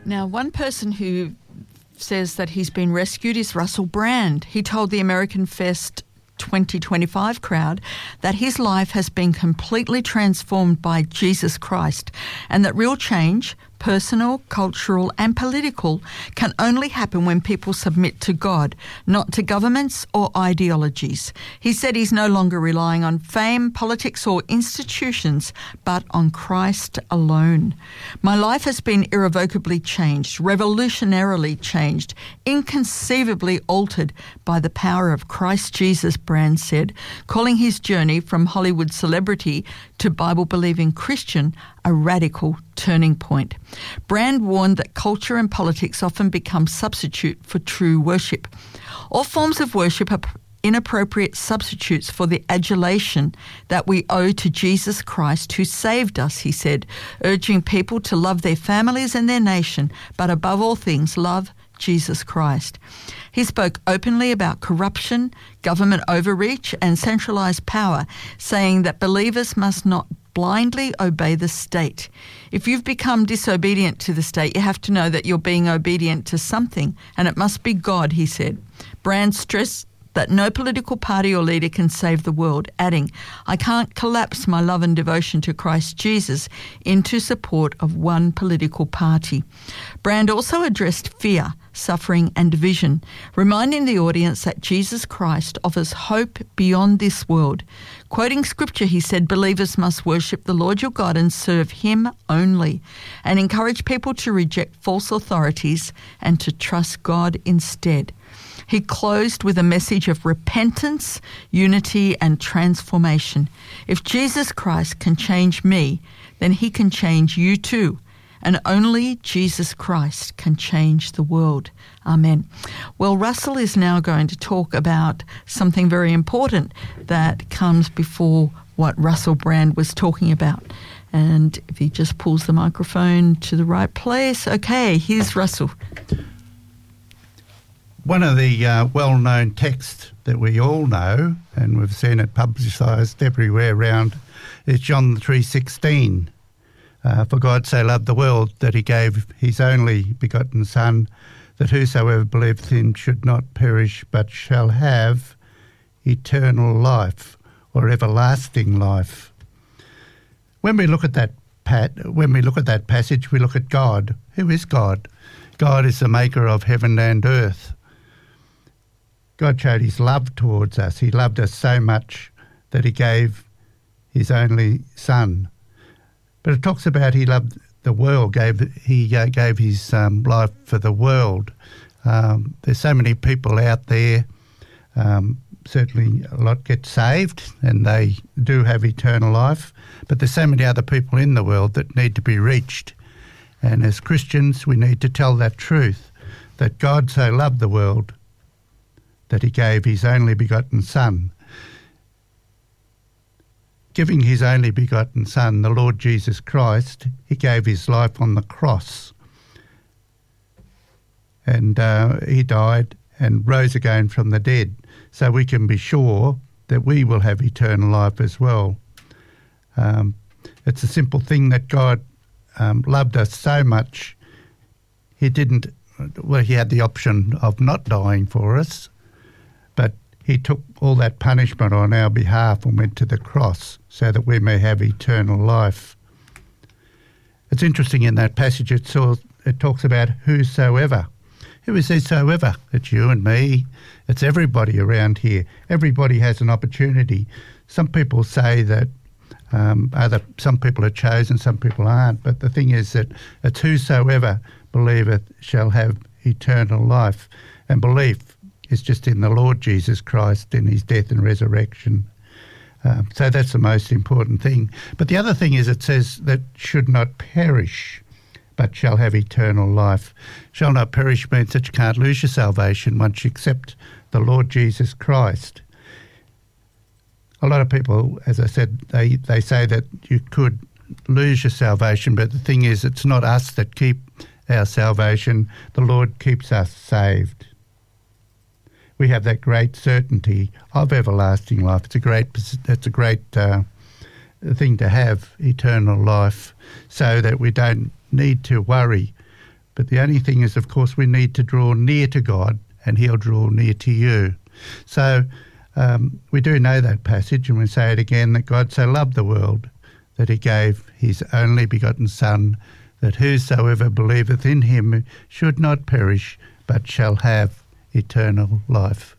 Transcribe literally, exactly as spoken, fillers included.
Now, one person who says that he's been rescued is Russell Brand. He told the American Fest twenty twenty-five crowd that his life has been completely transformed by Jesus Christ and that real change, personal, cultural and political, can only happen when people submit to God, not to governments or ideologies. He said he's no longer relying on fame, politics or institutions, but on Christ alone. My life has been irrevocably changed, revolutionarily changed, inconceivably altered by the power of Christ Jesus, Brand said, calling his journey from Hollywood celebrity to Bible-believing Christian a radical turning point. Brand warned that culture and politics often become substitute for true worship. All forms of worship are inappropriate substitutes for the adulation that we owe to Jesus Christ who saved us, he said, urging people to love their families and their nation, but above all things, love Jesus Christ. He spoke openly about corruption, government overreach and centralised power, saying that believers must not blindly obey the state. If you've become disobedient to the state, you have to know that you're being obedient to something, and it must be God, he said. Brand stressed that no political party or leader can save the world, adding, I can't collapse my love and devotion to Christ Jesus into support of one political party. Brand also addressed fear, suffering and division, reminding the audience that Jesus Christ offers hope beyond this world. Quoting scripture, he said, believers must worship the Lord your God and serve him only, and encourage people to reject false authorities and to trust God instead. He closed with a message of repentance, unity and transformation. If Jesus Christ can change me, then he can change you too. And only Jesus Christ can change the world. Amen. Well, Russell is now going to talk about something very important that comes before what Russell Brand was talking about. And if he just pulls the microphone to the right place. Okay, here's Russell. One of the uh, well-known texts that we all know, and we've seen it publicised everywhere around, is John three sixteen. Uh, For God so loved the world that he gave his only begotten Son, that whosoever believeth him should not perish but shall have eternal life or everlasting life. When we look at that pat, when we look at that passage, we look at God. Who is God? God is the maker of heaven and earth. God showed his love towards us. He loved us so much that he gave his only Son. But it talks about he loved the world, gave he uh, gave his um, life for the world. Um, there's so many people out there, um, certainly a lot get saved and they do have eternal life, but there's so many other people in the world that need to be reached. And as Christians, we need to tell that truth, that God so loved the world that he gave his only begotten Son. Giving his only begotten Son, the Lord Jesus Christ, he gave his life on the cross. And uh, he died and rose again from the dead, so we can be sure that we will have eternal life as well. Um, it's a simple thing that God um, loved us so much, he didn't, well, he had the option of not dying for us, but he took all that punishment on our behalf and went to the cross so that we may have eternal life. It's interesting in that passage it, saw, it talks about whosoever. Who is whosoever? It's you and me. It's everybody around here. Everybody has an opportunity. Some people say that um, other some people are chosen, some people aren't. But the thing is that it's whosoever believeth shall have eternal life. And belief is just in the Lord Jesus Christ, in his death and resurrection. Um, so that's the most important thing. But the other thing is it says that should not perish, but shall have eternal life. Shall not perish means that you can't lose your salvation once you accept the Lord Jesus Christ. A lot of people, as I said, they, they say that you could lose your salvation, but the thing is it's not us that keep our salvation. The Lord keeps us saved. We have that great certainty of everlasting life. It's a great, it's a great uh, thing to have, eternal life, so that we don't need to worry. But the only thing is, of course, we need to draw near to God and he'll draw near to you. So um, we do know that passage, and we say it again, that God so loved the world that he gave his only begotten Son, that whosoever believeth in him should not perish, but shall have eternal life.